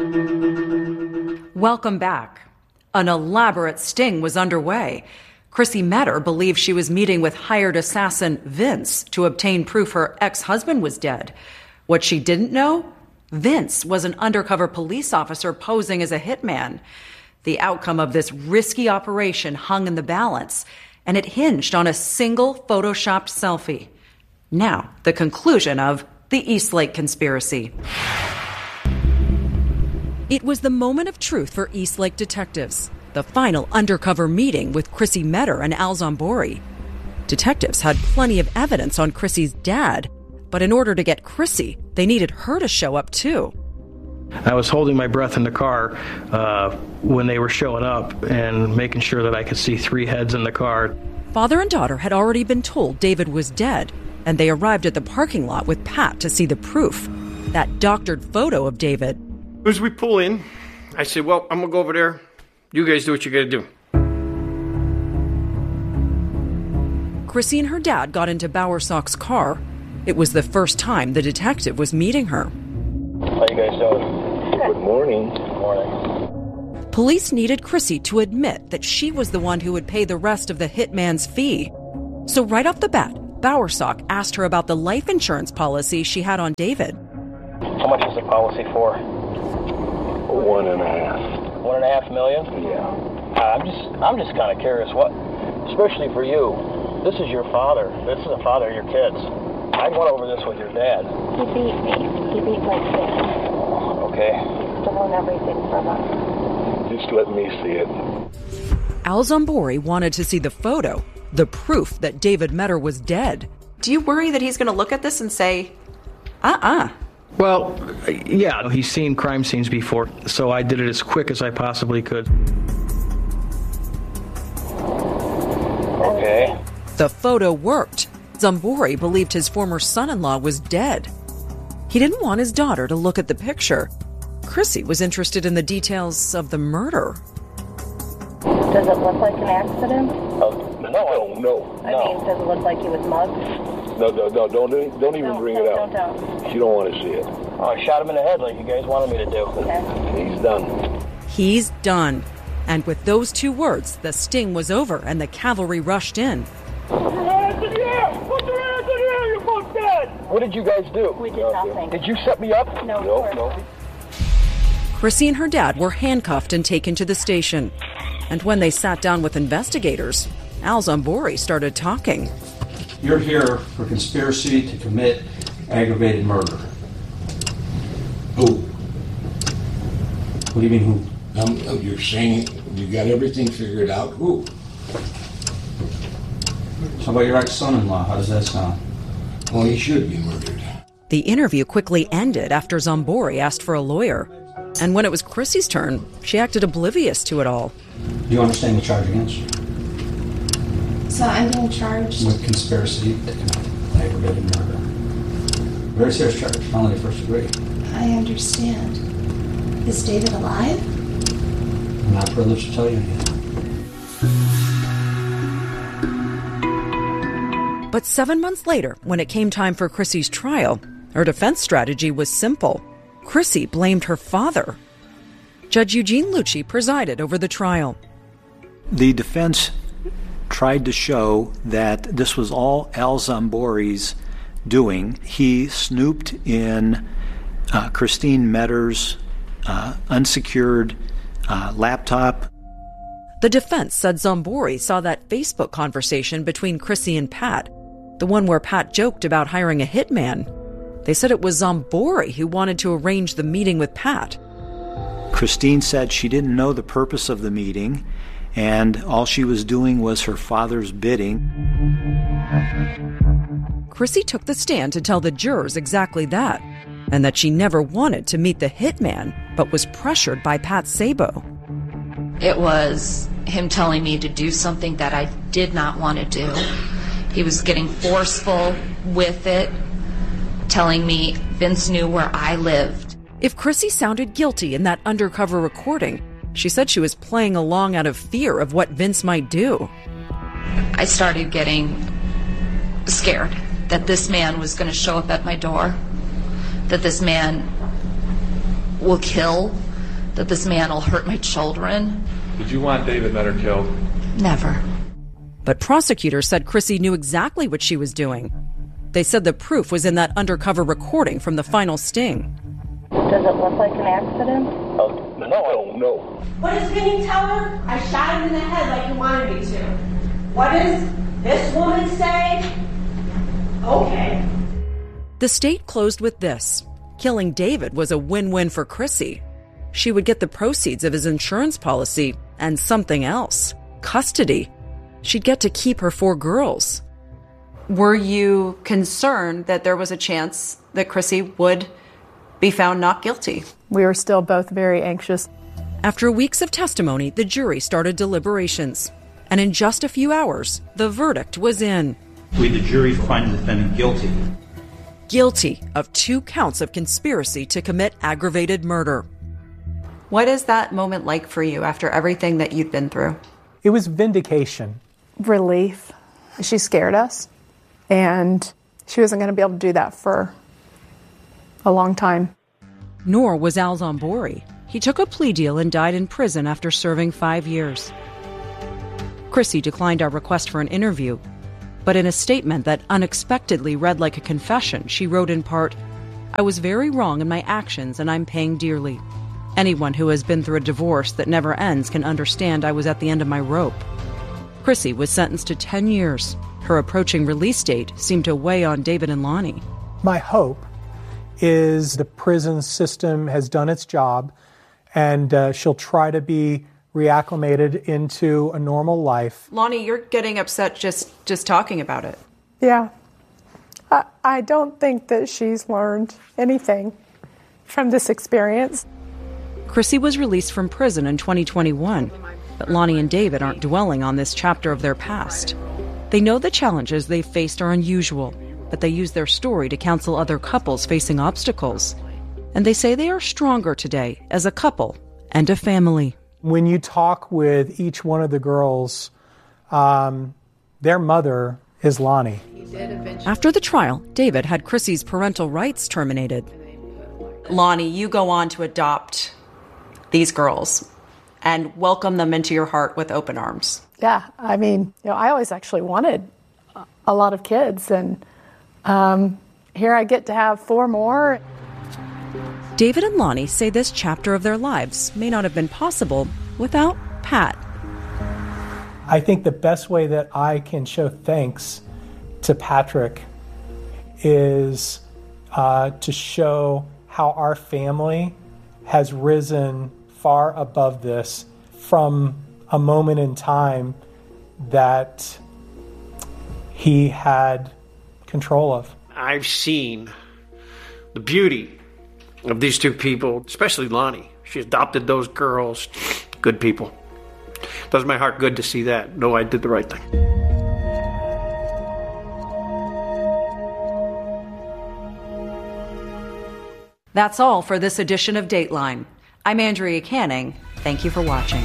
Welcome back. An elaborate sting was underway. Chrissy Metter believed she was meeting with hired assassin Vince to obtain proof her ex-husband was dead. What she didn't know? Vince was an undercover police officer posing as a hitman. The outcome of this risky operation hung in the balance, and it hinged on a single photoshopped selfie. Now, the conclusion of the Eastlake conspiracy. It was the moment of truth for Eastlake detectives. The final undercover meeting with Chrissy Metter and Al Zambori. Detectives had plenty of evidence on Chrissy's dad, but in order to get Chrissy, they needed her to show up too. I was holding my breath in the car when they were showing up and making sure that I could see 3 heads in the car. Father and daughter had already been told David was dead, and they arrived at the parking lot with Pat to see the proof. That doctored photo of David. As we pull in, I said, well, I'm going to go over there. You guys do what you got to do. Chrissy and her dad got into Bowersock's car. It was the first time the detective was meeting her. How you guys doing? Good morning. Good morning. Police needed Chrissy to admit that she was the one who would pay the rest of the hitman's fee. So right off the bat, Bowersock asked her about the life insurance policy she had on David. How much is the policy for? $1.5 $1.5 million? Yeah. I'm just kind of curious. What, especially for you, this is your father. This is the father of your kids. I went over this with your dad. He beat me. He beat my kid. Okay. He stole everything from us. Just let me see it. Al Zambori wanted to see the photo, the proof that David Metter was dead. Do you worry that he's going to look at this and say, Well, yeah, he's seen crime scenes before, so I did it as quick as I possibly could. Okay. The photo worked. Zambori believed his former son-in-law was dead. He didn't want his daughter to look at the picture. Chrissy was interested in the details of the murder. Does it look like an accident? No. I mean, does it look like he was mugged? No, don't even bring it out. Don't. You don't want to see it. Oh, I shot him in the head like you guys wanted me to do. Okay. He's done. He's done. And with those 2 words, the sting was over and the cavalry rushed in. What did you guys do? We did nothing. Did you set me up? No. Chrissy and her dad were handcuffed and taken to the station. And when they sat down with investigators, Al Zambori started talking. You're here for conspiracy to commit aggravated murder. Who? What do you mean, who? You're saying you got everything figured out. Who? How about your ex-son-in-law? How does that sound? Well, he should be murdered. The interview quickly ended after Zambori asked for a lawyer. And when it was Chrissy's turn, she acted oblivious to it all. Do you understand the charge against you? So I'm being charged with conspiracy to commit aggravated murder. Very serious charge, felony first degree. I understand. Is David alive? I'm not privileged to tell you anything. But 7 months later, when it came time for Chrissy's trial, her defense strategy was simple. Chrissy blamed her father. Judge Eugene Lucci presided over the trial. The defense tried to show that this was all Al Zambori's doing. He snooped in Christine Metter's unsecured laptop. The defense said Zambori saw that Facebook conversation between Chrissy and Pat, the one where Pat joked about hiring a hitman. They said it was Zambori who wanted to arrange the meeting with Pat. Christine said she didn't know the purpose of the meeting, and all she was doing was her father's bidding. Chrissy took the stand to tell the jurors exactly that, and that she never wanted to meet the hitman, but was pressured by Pat Sabo. It was him telling me to do something that I did not want to do. He was getting forceful with it, telling me Vince knew where I lived. If Chrissy sounded guilty in that undercover recording, she said she was playing along out of fear of what Vince might do. I started getting scared that this man was going to show up at my door, that this man will kill that this man will hurt my children. Did you want David Meador killed? Never. But prosecutors said Chrissy knew exactly what she was doing. They said the proof was in that undercover recording from the final sting. Does it look like an accident? Oh, no, I don't know. What does Vinny tell her? I shot him in the head like you wanted me to. What does this woman say? Okay. The state closed with this. Killing David was a win-win for Chrissy. She would get the proceeds of his insurance policy and something else, custody. She'd get to keep her 4 girls. Were you concerned that there was a chance that Chrissy would be found not guilty? We were still both very anxious. After weeks of testimony, the jury started deliberations. And in just a few hours, the verdict was in. We, the jury, find the defendant guilty. Guilty of 2 counts of conspiracy to commit aggravated murder. What is that moment like for you after everything that you've been through? It was vindication. Relief. She scared us, and she wasn't going to be able to do that for a long time. Nor was Al Zambori. He took a plea deal and died in prison after serving 5 years. Chrissy declined our request for an interview, but in a statement that unexpectedly read like a confession, she wrote in part, "I was very wrong in my actions and I'm paying dearly. Anyone who has been through a divorce that never ends can understand I was at the end of my rope." Chrissy was sentenced to 10 years. Her approaching release date seemed to weigh on David and Lonnie. My hope is the prison system has done its job, and she'll try to be reacclimated into a normal life. Lonnie, you're getting upset just talking about it. Yeah. I don't think that she's learned anything from this experience. Chrissy was released from prison in 2021, but Lonnie and David aren't dwelling on this chapter of their past. They know the challenges they've faced are unusual, but they use their story to counsel other couples facing obstacles. And they say they are stronger today as a couple and a family. When you talk with each one of the girls, their mother is Lonnie. After the trial, David had Chrissy's parental rights terminated. Lonnie, you go on to adopt these girls and welcome them into your heart with open arms. Yeah, I mean, I always actually wanted a lot of kids, and here I get to have 4 more. David and Lonnie say this chapter of their lives may not have been possible without Pat. I think the best way that I can show thanks to Patrick is to show how our family has risen far above this from a moment in time that he had control of. I've seen the beauty of these 2 people, especially Lonnie. She adopted those girls. Good people. Does my heart good to see that. No, I did the right thing. That's all for this edition of Dateline. I'm Andrea Canning. Thank you for watching.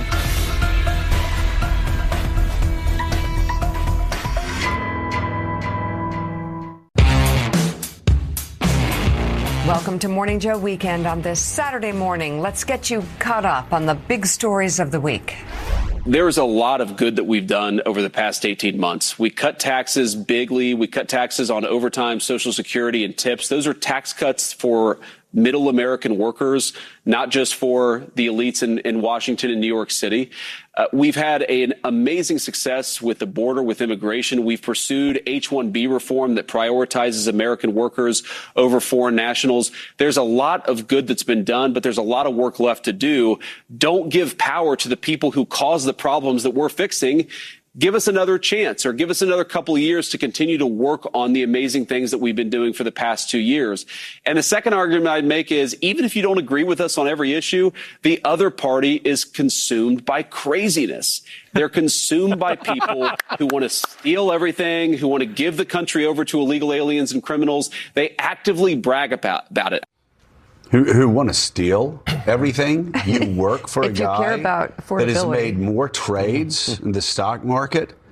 Welcome to Morning Joe Weekend on this Saturday morning. Let's get you caught up on the big stories of the week. There is a lot of good that we've done over the past 18 months. We cut taxes bigly. We cut taxes on overtime, Social Security, and tips. Those are tax cuts for middle American workers, not just for the elites in Washington and New York City. We've had an amazing success with the border, with immigration. We've pursued H-1B reform that prioritizes American workers over foreign nationals. There's a lot of good that's been done, but there's a lot of work left to do. Don't give power to the people who cause the problems that we're fixing. Give us another chance, or give us another couple of years to continue to work on the amazing things that we've been doing for the past 2 years. And the second argument I'd make is, even if you don't agree with us on every issue, the other party is consumed by craziness. They're consumed by people who want to steal everything, who want to give the country over to illegal aliens and criminals. They actively brag about it. Who want to steal everything? You work for a guy care about that has made more trades in the stock market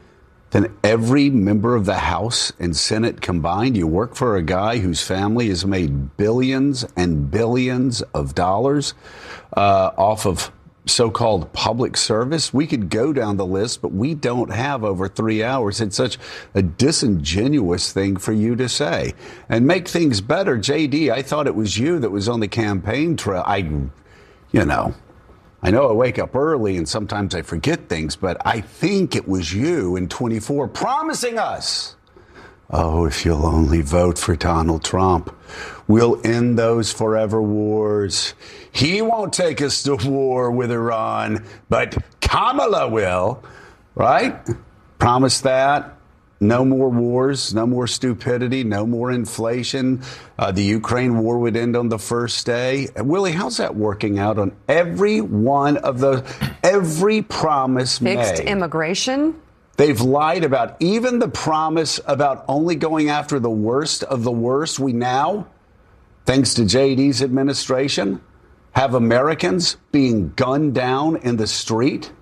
than every member of the House and Senate combined? You work for a guy whose family has made billions and billions of dollars off of so-called public service. We could go down the list, but we don't have over 3 hours. It's such a disingenuous thing for you to say. And make things better, JD, I thought it was you that was on the campaign trail. I know I wake up early and sometimes I forget things, but I think it was you in 24 promising us, oh, if you'll only vote for Donald Trump, we'll end those forever wars. He won't take us to war with Iran, but Kamala will, right? Promise that. No more wars, no more stupidity, no more inflation. The Ukraine war would end on the first day. Willie, how's that working out on every one of those, every promise made? Fixed immigration? They've lied about even the promise about only going after the worst of the worst. We now, thanks to JD's administration, have Americans being gunned down in the street.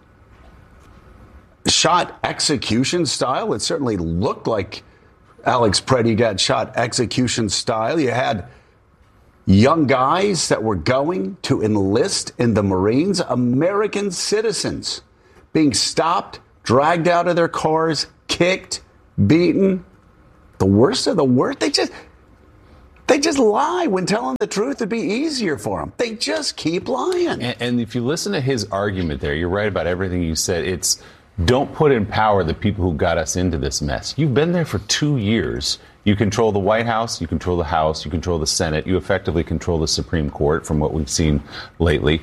Shot execution style. It certainly looked like Alex Preddy got shot execution style. You had young guys that were going to enlist in the Marines, American citizens, being stopped, dragged out of their cars, kicked, beaten. The worst of the worst. They just lie when telling the truth would be easier for them. They just keep lying. And if you listen to his argument there, you're right about everything you said. It's don't put in power the people who got us into this mess. You've been there for 2 years. You control the White House, you control the House, you control the Senate, you effectively control the Supreme Court from what we've seen lately.